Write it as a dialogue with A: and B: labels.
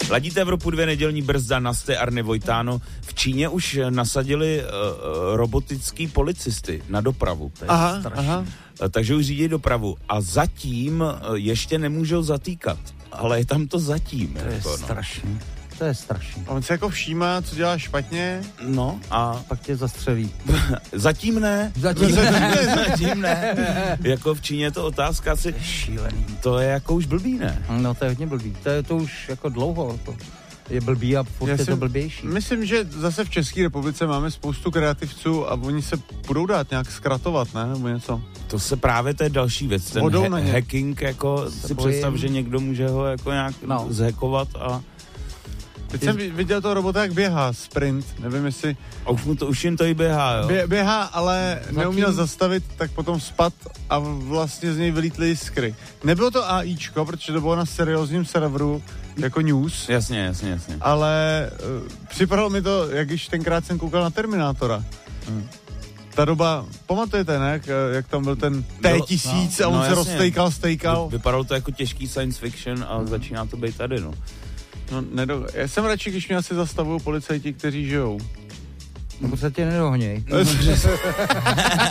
A: Ladíte Evropu 2 nedělní brzda na Arne Vojtáno. V Číně už nasadili robotický policisty na dopravu.
B: Aha.
A: Takže už řídí dopravu. A zatím ještě nemůžou zatýkat. Ale je tam to zatím.
C: To je strašný. To je strašný.
B: A on se jako všímá, co dělá špatně.
A: No a
C: pak tě zastřelí.
A: Zatím ne. Zatím ne. Jako v Číně je to otázka asi.
C: Šílený.
A: To je jako už blbý, ne?
C: No to je hodně blbý. To už jako dlouho je blbý a furt je to blbější.
B: Myslím, že zase v České republice máme spoustu kreativců a oni se budou dát nějak zkratovat, ne? Nebo něco.
A: To se právě, to je další věc. Ten hacking, jako si představ, že někdo může ho jako nějak zhackovat a...
B: Teď jsem viděl toho robota, jak běhá, sprint, nevím jestli...
A: A už jim to i běhá, jo?
B: Běhá, ale neuměl zastavit, tak potom spad a vlastně z něj vylítly jiskry. Nebylo to AIčko, protože to bylo na seriózním serveru, jako news.
A: Jasně.
B: Ale připadalo mi to, jak když tenkrát jsem koukal na Terminátora. Ta doba, pamatujete, ne? Jak tam byl ten T-1000 a on se rozstejkal.
A: Vypadalo to jako těžký science fiction a začíná to být tady, no.
B: Já jsem radši, když mě asi zastavují policajti, kteří žijou.
C: Nebo se tě nedohněj.